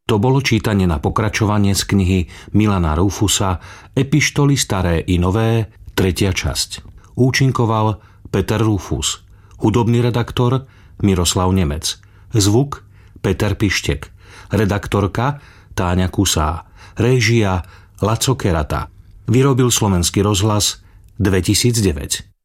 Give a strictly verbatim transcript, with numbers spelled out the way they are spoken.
To bolo čítanie na pokračovanie z knihy Milana Rufusa Epištoly staré i nové, tretia časť. Účinkoval Peter Rufus. Hudobný redaktor Miroslav Nemec. Zvuk Peter Pištek. Redaktorka Táňa Kusá. Réžia Laco Kerata. Vyrobil Slovenský rozhlas dvetisícdeväť.